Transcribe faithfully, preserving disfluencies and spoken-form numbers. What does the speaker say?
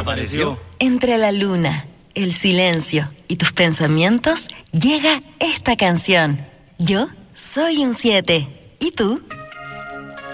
desapareció. Entre la luna, el silencio y tus pensamientos, llega esta canción. Yo soy un siete. ¿Y tú?